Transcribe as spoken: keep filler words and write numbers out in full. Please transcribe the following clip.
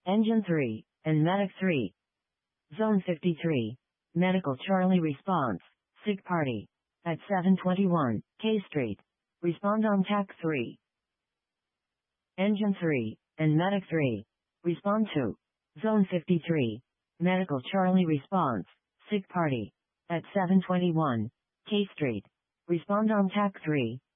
Engine three, and Medic three. Zone fifty-three. Medical Charlie response. Sick party. At seven twenty-one, K Street. Respond on T A C three. Engine three, and Medic three. Respond to. Zone fifty-three. Medical Charlie response. Sick party. At seven twenty-one, K Street. Respond on T A C three.